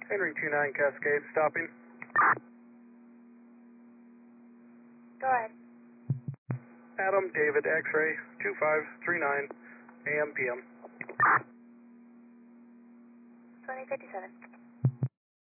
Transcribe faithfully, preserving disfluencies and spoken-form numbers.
Henry two nine Cascade, stopping. Go ahead. Adam, David, X-ray, two five three nine, A M P M. twenty fifty-seven.